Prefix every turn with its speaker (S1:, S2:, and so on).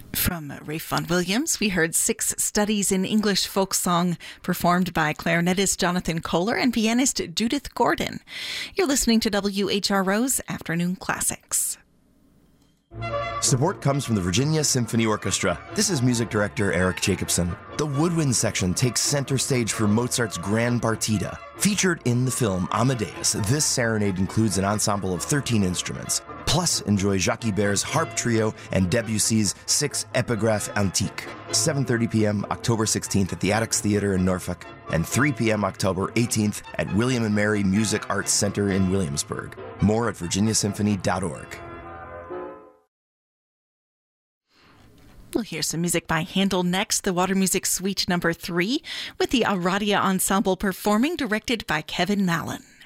S1: From Ralph Vaughan Williams, we heard 6 Studies in English Folk Song performed by clarinetist Jonathan Kohler and pianist Judith Gordon. You're listening to WHRO's Afternoon Classics.
S2: Support comes from the Virginia Symphony Orchestra. This is music director Eric Jacobson. The woodwind section takes center stage for Mozart's Grand Partita. Featured in the film Amadeus, this serenade includes an ensemble of 13 instruments. Plus, enjoy Jacques Ibert's harp trio and Debussy's 6 Epigraphe Antique. 7:30 p.m. October 16th at the Attucks Theatre in Norfolk, and 3 p.m. October 18th at William and Mary Music Arts Center in Williamsburg. More at virginiasymphony.org.
S1: We'll hear some music by Handel next, the Water Music Suite No. 3, with the Aradia Ensemble performing, directed by Kevin Mallon.